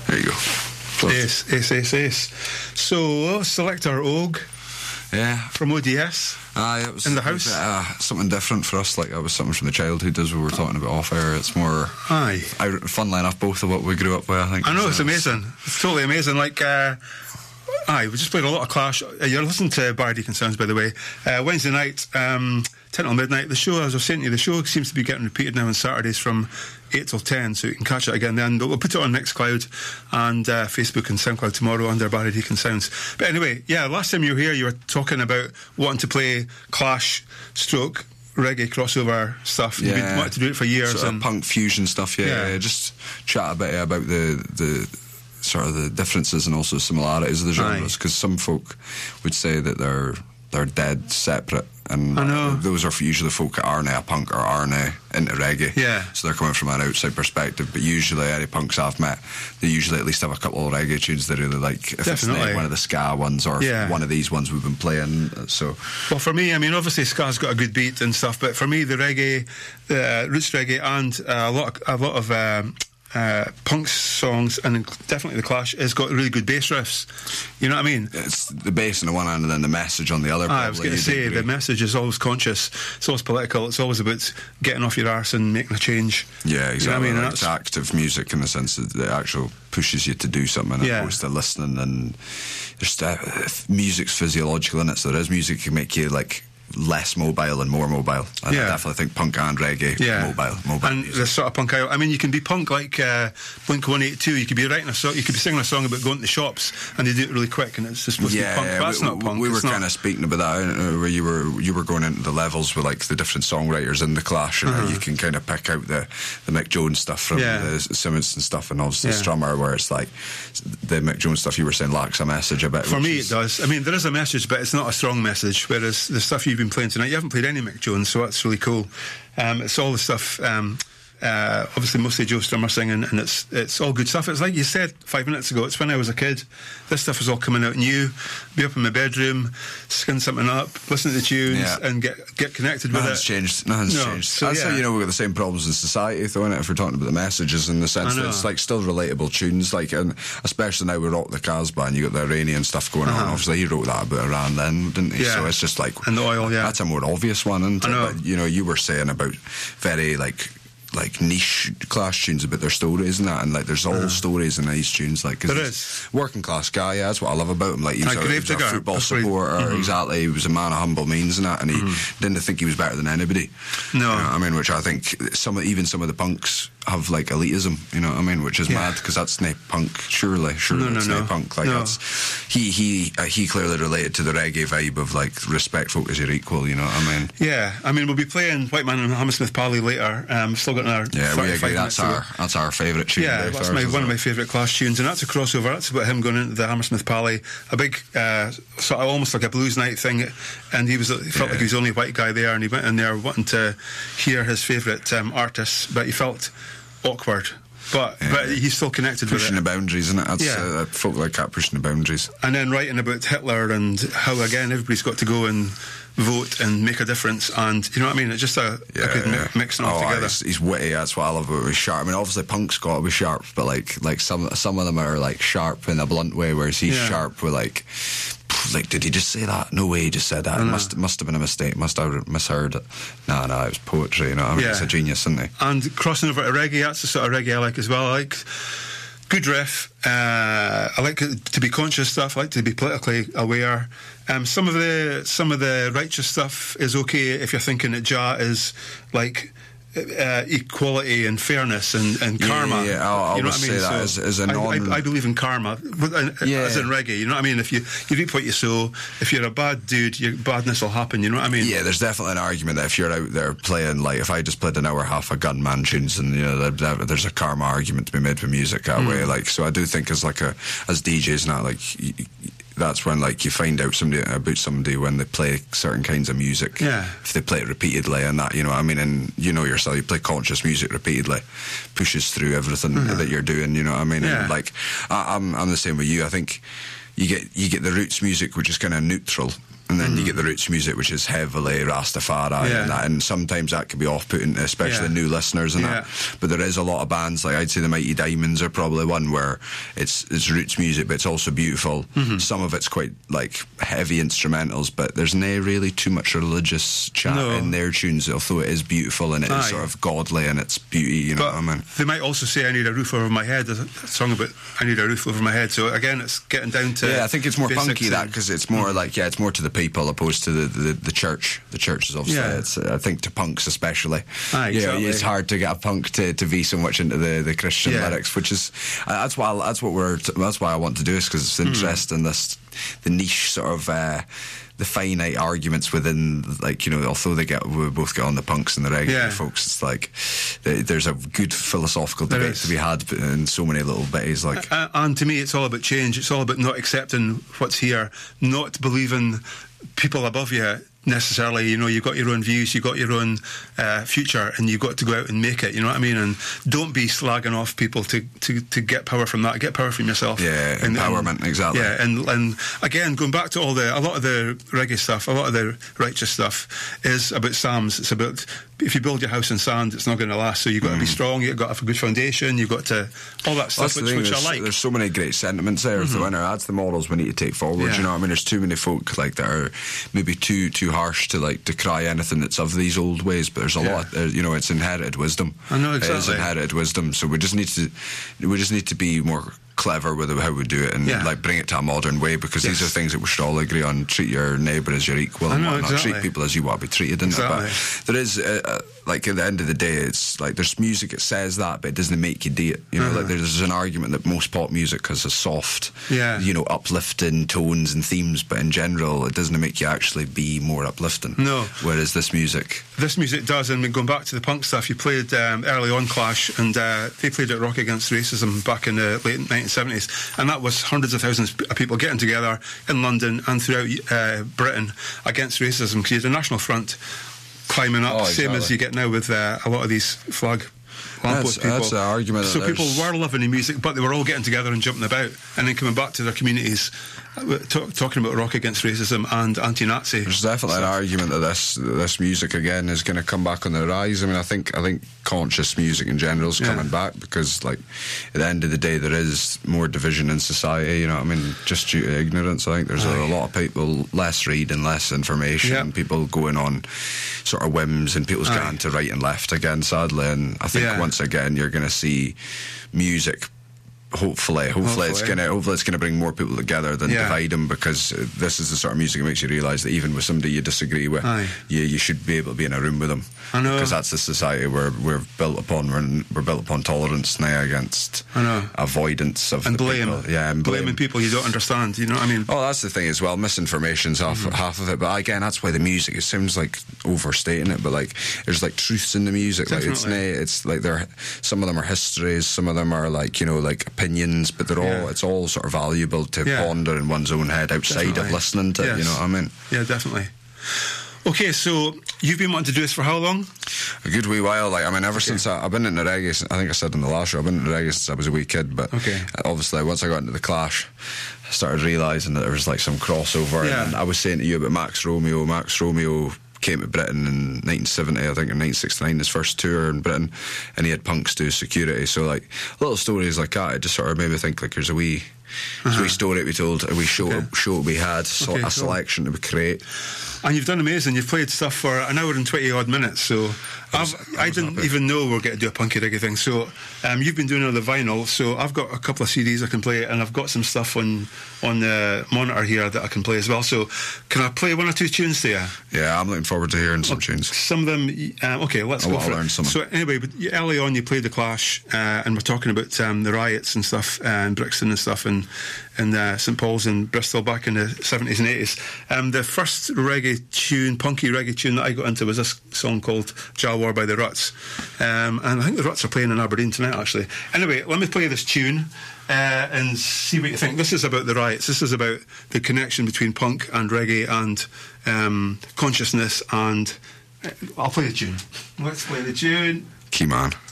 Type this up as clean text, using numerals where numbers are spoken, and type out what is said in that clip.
There you go. Yes. So, Selector Og. Yeah. From ODS. It was in the house. Something different for us. Like, it was something from the childhood, as we were talking about off air. It's more funnily enough, both of what we grew up with, I think. I know, it's amazing. It's totally amazing. Like, we just played a lot of Clash. You're listening to Barry Deacon Sounds, by the way. Wednesday night, 10 till midnight. The show, as I was saying to you, the show seems to be getting repeated now on Saturdays from 8 till 10, so you can catch it again then. But we'll put it on Mixcloud and Facebook and SoundCloud tomorrow under Barry Deacon Sounds. But anyway, last time you were here, you were talking about wanting to play Clash stroke reggae crossover stuff. You've been wanting to do it for years. Sort of punk fusion stuff, yeah. Just chat a bit about the sort of the differences and also similarities of the genres, because some folk would say that they're dead separate, and those are usually folk that aren't a punk or aren't into reggae, so they're coming from an outside perspective. But usually any punks I've met, they usually at least have a couple of reggae tunes they really like, if it's not one of the ska ones or one of these ones we've been playing. So, well, for me, I mean, obviously ska's got a good beat and stuff, but for me the reggae, roots reggae, and a lot of punk songs, and definitely the Clash, has got really good bass riffs. You know what I mean? It's the bass on the one hand and then the message on the other. I was going to say, the message is always conscious, it's always political, it's always about getting off your arse and making a change. Yeah, exactly. You know what I mean? Like, it's active music in the sense that it actually pushes you to do something as opposed to listening. And there's music's physiological in it, so there is music can make you like less mobile and more mobile. And I definitely think punk and reggae mobile and music. The sort of punk, I mean, you can be punk like Blink-182. You could be writing a song, you could be singing a song about going to the shops, and they do it really quick, and it's just supposed to be punk. But that's not punk. We were kind of speaking about that, where you were going into the levels with like the different songwriters in the Clash, and how you can kind of pick out the Mick Jones stuff from the Simmons and stuff, and obviously Strummer, where it's like the Mick Jones stuff you were saying lacks a message a bit. For me, it does. I mean, there is a message, but it's not a strong message. Whereas the stuff you've been playing tonight, you haven't played any Mick Jones, so that's really cool. It's all the stuff, obviously mostly Joe Strummer singing, and it's all good stuff. It's like you said 5 minutes ago, it's when I was a kid, this stuff was all coming out new. Be up in my bedroom, skin something up, listen to the tunes, and get connected with it. Nothing's changed. So, that's how you know we've got the same problems in society, though, innit, if we're talking about the messages, in the sense that it's like still relatable tunes, like, and especially now with Rock the Casbah, and you got the Iranian stuff going on. Obviously he wrote that about Iran then, didn't he? So it's just like, and the oil, that's a more obvious one, isn't it? But, you know, you were saying about very like niche Clash tunes about their stories and that, and like there's all stories in these tunes, like, cause there is working class guy. That's what I love about him. Like, he was a football supporter, exactly. He was a man of humble means and that, and he didn't think he was better than anybody. No, you know what I mean, which I think some of the punks have like elitism, you know what I mean, which is mad, because that's no punk. Surely that's no punk. Like, that's he clearly related to the reggae vibe of like respect folk as your equal, you know what I mean? Yeah, I mean, we'll be playing White Man and Hammersmith Pally later. Still got another. Yeah, we agree. That's our favourite tune. Yeah, that's one of my favourite Clash tunes, and that's a crossover. That's about him going into the Hammersmith Pally, a big sort of almost like a blues night thing, and he felt like he was the only white guy there, and he went in there wanting to hear his favourite artists, but he felt awkward. But he's still connected with it. Pushing the boundaries, isn't it? That's folk like that, pushing the boundaries. And then writing about Hitler and how, again, everybody's got to go and vote and make a difference, and you know what I mean, it's just a good mixing all together. He's witty, that's what I love about him. He's sharp. I mean, obviously punk's got to be sharp, but like some of them are like sharp in a blunt way, whereas he's sharp with like, did he just say that? No way, he just said that. It must have been a mistake. Must have misheard it. No, it was poetry. You know, I mean, it's a genius, isn't he? And crossing over to reggae, that's the sort of reggae I like as well. I like good riff. I like to be conscious stuff. I like to be politically aware. Some of the righteous stuff is okay if you're thinking that Jah is like equality and fairness and karma. I would say that as a non. I believe in karma, as in reggae. You know what I mean? If you reap what you sow, if you're a bad dude, your badness will happen. You know what I mean? Yeah, there's definitely an argument that if you're out there playing, like, if I just played an hour half of Gunman tunes, and you know, there's a karma argument to be made with music that way. Like, so I do think as DJs now, like. That's when, like, you find out about somebody when they play certain kinds of music. Yeah. If they play it repeatedly and that, you know what I mean? And you know yourself, you play conscious music repeatedly, pushes through everything that you're doing, you know what I mean? Yeah. And, like, I'm the same with you. I think you get the roots music, which is kind of neutral. And then you get the roots music, which is heavily Rastafari, and sometimes that can be off-putting, especially new listeners and that. But there is a lot of bands, like I'd say the Mighty Diamonds are probably one where it's roots music, but it's also beautiful. Some of it's quite like heavy instrumentals, but there's no really too much religious chat in their tunes, although it is beautiful and it is sort of godly in its beauty, you know what I mean? They might also say I Need a Roof Over My Head. There's a song about I Need a Roof Over My Head. So again, it's getting down to I think it's more punky, that, because it's more like it's more to the people opposed to the church. The church is obviously it's, I think, to punks especially. Exactly. It's hard to get a punk to be so much into the Christian lyrics, which is that's why I want to do this, because it's interesting, the niche sort of the finite arguments within, like, you know, although we both get on the punks and the reggae folks, it's like there's a good philosophical debate to be had in so many little bits, like. And to me, it's all about change. It's all about not accepting what's here, not believing people above you necessarily. You know, you've got your own views, you've got your own future, and you've got to go out and make it, you know what I mean? And don't be slagging off people to get power from that. Get power from yourself. Empowerment, exactly. And again, going back to a lot of the reggae stuff, a lot of the righteous stuff is about psalms. It's about, if you build your house in sand, it's not going to last, so you've got to be strong, you've got to have a good foundation, you've got to, all that stuff, which I like. There's so many great sentiments there of the winner. That's the models we need to take forward, you know what I mean? There's too many folk like that are maybe too harsh to like decry anything that's of these old ways, but there's a lot, you know, it's inherited wisdom. I know, exactly. It is inherited wisdom, so we just need to be more clever with how we do it, and like bring it to a modern way, because these are things that we should all agree on. Treat your neighbour as your equal, and not treat people as you want to be treated, isn't it? But there is like, at the end of the day, it's like there's music that says that, but it doesn't make you do it, you know. Like there's an argument that most pop music has a soft, you know, uplifting tones and themes, but in general it doesn't make you actually be more uplifting. Whereas this music does. And going back to the punk stuff, you played early on Clash, and they played at Rock Against Racism back in the late 1970s, and that was hundreds of thousands of people getting together in London and throughout Britain against racism, because you had a national front climbing up, same as you get now with a lot of these flag lamppost people. That's the argument. So people were loving the music, but they were all getting together and jumping about, and then coming back to their communities, talking about Rock Against Racism and anti-Nazi. There's definitely an argument that this music again is going to come back on the rise. I mean, I think conscious music in general is coming back, because, like, at the end of the day, there is more division in society. You know what I mean? Just due to ignorance. I think there's a lot of people less reading, less information, people going on sort of whims, and people's going to right and left again, sadly. And I think once again you're going to see music. Hopefully it's gonna bring more people together than divide them, because this is the sort of music that makes you realise that even with somebody you disagree with, you should be able to be in a room with them. I know, because that's the society we're built upon. We're built upon tolerance now against avoidance of and the blame. People. And blaming people you don't understand. You know what I mean? Oh, that's the thing as well. Misinformation's half of it. But again, that's why the music. It sounds like overstating it, but like there's like truths in the music. Definitely. Like it's like some of them are histories, some of them are like, you know, like opinions, but they're all, it's all sort of valuable to ponder in one's own head outside of listening to it, you know what I mean? Yeah, definitely. Okay, so you've been wanting to do this for how long? A good wee while. Like, I mean, ever since I've been into reggae, I think I said in the last show, I've been into reggae since I was a wee kid, but obviously once I got into the Clash, I started realising that there was like some crossover, and I was saying to you about Max Romeo. Max Romeo came to Britain in 1970, I think, or 1969, his first tour in Britain, and he had punks do security. So like little stories like that, it just sort of made me think like there's a wee story to be told, a wee show to be had, a selection to be create. And you've done amazing. You've played stuff for an hour and 20 odd minutes, so I didn't even know we were going to do a punky reggae thing. So you've been doing all the vinyl, so I've got a couple of CDs I can play, and I've got some stuff on the monitor here that I can play as well. So can I play one or two tunes to you? Yeah, I'm looking forward to hearing some tunes. Some of them, okay, let's go for it. So anyway, but early on you played the Clash, and we're talking about the riots and stuff, in Brixton and stuff, and St Paul's in Bristol back in the 70s and 80s. The first punky reggae tune that I got into was this song called Jah War by the Ruts, and I think the Ruts are playing in Aberdeen tonight, actually. Anyway, let me play this tune and see what you think. This is about the riots. This is about the connection between punk and reggae and consciousness, and I'll play the tune. Let's play the tune. Key man.